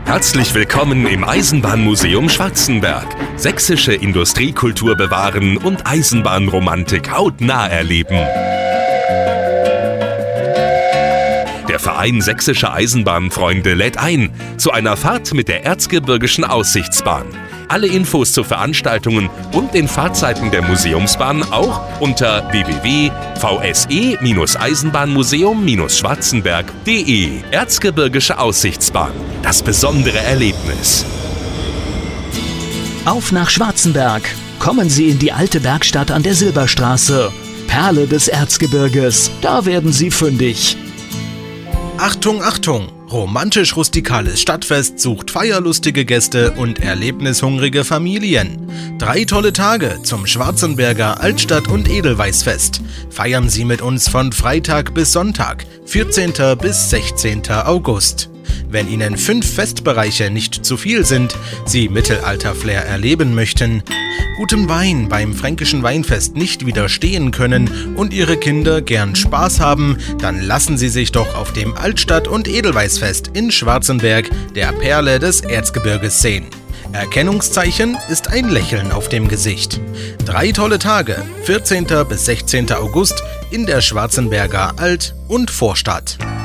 Herzlich willkommen im Eisenbahnmuseum Schwarzenberg. Sächsische Industriekultur bewahren und Eisenbahnromantik hautnah erleben. Der Verein Sächsische Eisenbahnfreunde lädt ein zu einer Fahrt mit der Erzgebirgischen Aussichtsbahn. Alle Infos zu Veranstaltungen und den Fahrzeiten der Museumsbahn auch unter www.vse-eisenbahnmuseum-schwarzenberg.de. Erzgebirgische Aussichtsbahn. Das besondere Erlebnis. Auf nach Schwarzenberg. Kommen Sie in die alte Werkstatt an der Silberstraße. Perle des Erzgebirges. Da werden Sie fündig. Achtung, Achtung! Romantisch-rustikales Stadtfest sucht feierlustige Gäste und erlebnishungrige Familien. 3 tolle Tage zum Schwarzenberger Altstadt- und Edelweißfest. Feiern Sie mit uns von Freitag bis Sonntag, 14. bis 16. August. Wenn Ihnen 5 Festbereiche nicht zu viel sind, Sie Mittelalter-Flair erleben möchten, gutem Wein beim Fränkischen Weinfest nicht widerstehen können und Ihre Kinder gern Spaß haben, dann lassen Sie sich doch auf dem Altstadt- und Edelweißfest in Schwarzenberg, der Perle des Erzgebirges, sehen. Erkennungszeichen ist ein Lächeln auf dem Gesicht. 3 tolle Tage, 14. bis 16. August in der Schwarzenberger Alt- und Vorstadt.